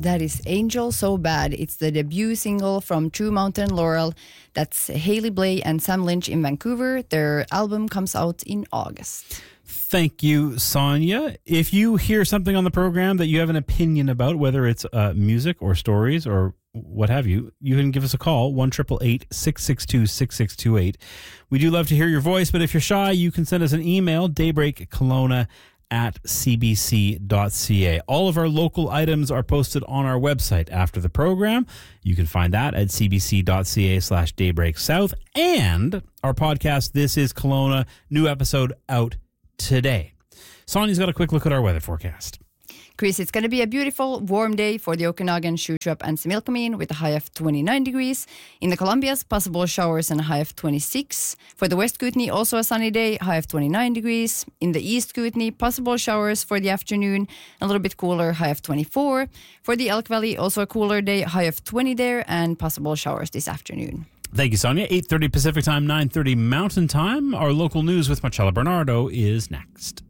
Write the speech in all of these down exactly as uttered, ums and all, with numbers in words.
That is Angel So Bad. It's the debut single from True Mountain Laurel. That's Hailey Blay and Sam Lynch in Vancouver. Their album comes out in August. Thank you, Sonia. If you hear something on the program that you have an opinion about, whether it's uh, music or stories or what have you, you can give us a call, one eight eight eight, six six two, six six two eight. We do love to hear your voice, but if you're shy, you can send us an email, daybreak kelowna at c b c dot c a. All of our local items are posted on our website after the program. You can find that at c b c dot c a slash daybreak south. And our podcast, This is Kelowna, new episode out today. Sonia's got a quick look at our weather forecast. Chris, it's going to be a beautiful, warm day for the Okanagan, Shuswap, and Similkameen with a high of twenty-nine degrees. In the Columbias, possible showers and a high of twenty-six. For the West Kootenay, also a sunny day, high of twenty-nine degrees. In the East Kootenay, possible showers for the afternoon, a little bit cooler, high of twenty-four. For the Elk Valley, also a cooler day, high of twenty there, and possible showers this afternoon. Thank you, Sonia. eight thirty Pacific Time, nine thirty Mountain Time. Our local news with Marcella Bernardo is next.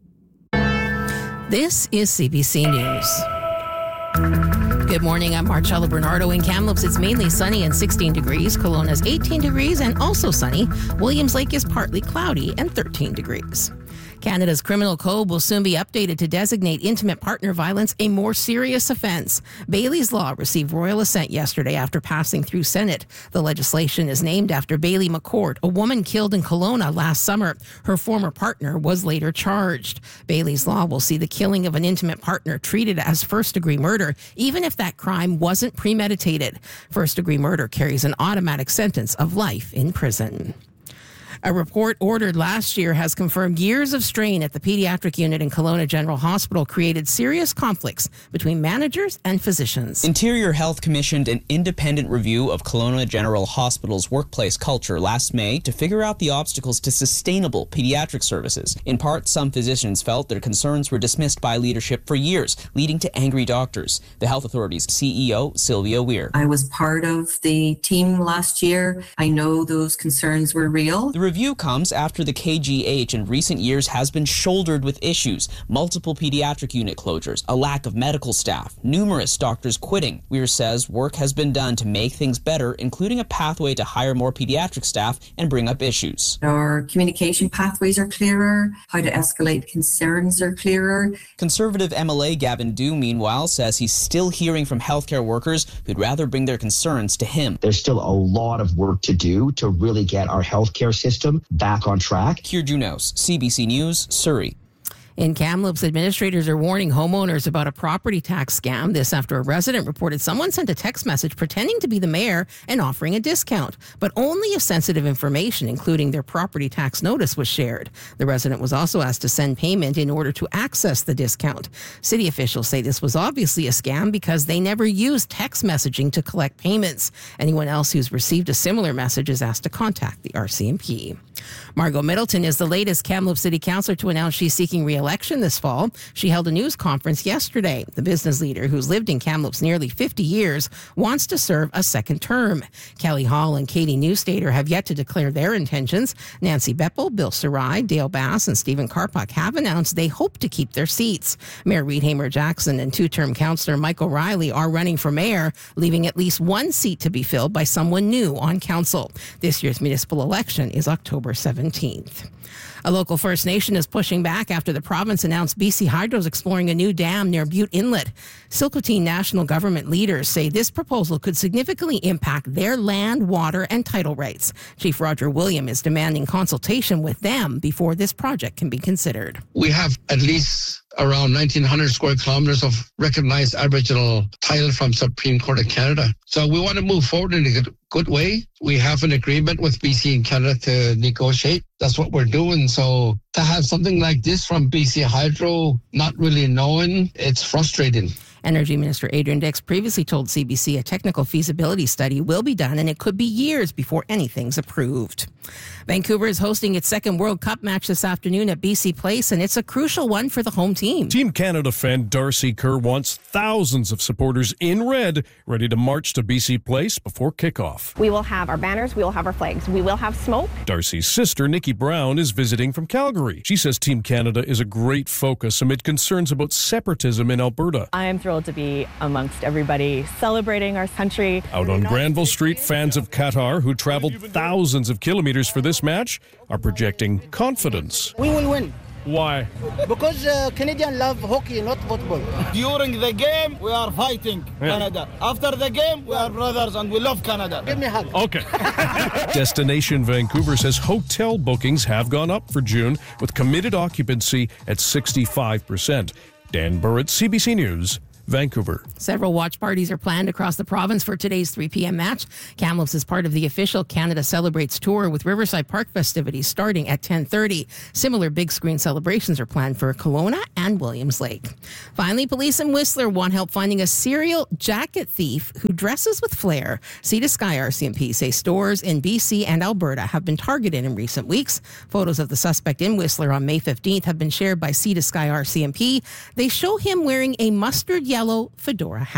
This is C B C News. Good morning, I'm Marcella Bernardo. In Kamloops, it's mainly sunny and sixteen degrees. Kelowna's eighteen degrees and also sunny. Williams Lake is partly cloudy and thirteen degrees. Canada's criminal code will soon be updated to designate intimate partner violence a more serious offense. Bailey's Law received royal assent yesterday after passing through Senate. The legislation is named after Bailey McCord, a woman killed in Kelowna last summer. Her former partner was later charged. Bailey's Law will see the killing of an intimate partner treated as first-degree murder, even if that crime wasn't premeditated. First-degree murder carries an automatic sentence of life in prison. A report ordered last year has confirmed years of strain at the pediatric unit in Kelowna General Hospital created serious conflicts between managers and physicians. Interior Health commissioned an independent review of Kelowna General Hospital's workplace culture last May to figure out the obstacles to sustainable pediatric services. In part, some physicians felt their concerns were dismissed by leadership for years, leading to angry doctors. The health authority's C E O, Sylvia Weir. I was part of the team last year. I know those concerns were real. The review comes after the K G H in recent years has been shouldered with issues. Multiple pediatric unit closures, a lack of medical staff, numerous doctors quitting. Weir says work has been done to make things better, including a pathway to hire more pediatric staff and bring up issues. Our communication pathways are clearer. How to escalate concerns are clearer. Conservative M L A Gavin Dew, meanwhile, says he's still hearing from healthcare workers who'd rather bring their concerns to him. There's still a lot of work to do to really get our healthcare system back on track. Kier Junos, C B C News, Surrey. In Kamloops, administrators are warning homeowners about a property tax scam. This after a resident reported someone sent a text message pretending to be the mayor and offering a discount, but only if sensitive information, including their property tax notice, was shared. The resident was also asked to send payment in order to access the discount. City officials say this was obviously a scam because they never used text messaging to collect payments. Anyone else who's received a similar message is asked to contact the R C M P. Margot Middleton is the latest Kamloops City Councillor to announce she's seeking re-election this fall. She held a news conference yesterday. The business leader, who's lived in Kamloops nearly fifty years, wants to serve a second term. Kelly Hall and Katie Newstater have yet to declare their intentions. Nancy Beppel, Bill Sarai, Dale Bass, and Stephen Karpak have announced they hope to keep their seats. Mayor Reed Hamer-Jackson and two-term councillor Mike O'Reilly are running for mayor, leaving at least one seat to be filled by someone new on council. This year's municipal election is October seventeenth. A local First Nation is pushing back after the province announced B C Hydro is exploring a new dam near Butte Inlet. Silcotin National Government leaders say this proposal could significantly impact their land, water, and title rights. Chief Roger William is demanding consultation with them before this project can be considered. We have at least around nineteen hundred square kilometers of recognized Aboriginal title from Supreme Court of Canada. So we want to move forward in a good, good way. We have an agreement with B C and Canada to negotiate. That's what we're doing. So to have something like this from B C Hydro, not really knowing, it's frustrating. Energy Minister Adrian Dix previously told C B C a technical feasibility study will be done and it could be years before anything's approved. Vancouver is hosting its second World Cup match this afternoon at B C Place, and it's a crucial one for the home team. Team Canada fan Darcy Kerr wants thousands of supporters in red ready to march to B C Place before kickoff. We will have our banners, we will have our flags, we will have smoke. Darcy's sister, Nikki Brown, is visiting from Calgary. Calgary. She says Team Canada is a great focus amid concerns about separatism in Alberta. I am thrilled to be amongst everybody celebrating our country. Out on Granville Street, fans of Qatar, who traveled thousands of kilometers for this match, are projecting confidence. We will win. Why? Because uh, Canadians love hockey, not football. During the game, we are fighting yeah. Canada. After the game, we are brothers and we love Canada. Give me a hug. Okay. Destination Vancouver says hotel bookings have gone up for June, with committed occupancy at sixty-five percent. Dan Burrett, C B C News, Vancouver. Several watch parties are planned across the province for today's three p.m. match. Kamloops is part of the official Canada Celebrates tour, with Riverside Park festivities starting at ten thirty. Similar big screen celebrations are planned for Kelowna and Williams Lake. Finally, police in Whistler want help finding a serial jacket thief who dresses with flair. Sea to Sky R C M P say stores in B C and Alberta have been targeted in recent weeks. Photos of the suspect in Whistler on May fifteenth have been shared by Sea to Sky R C M P. They show him wearing a mustard yellow fedora hat.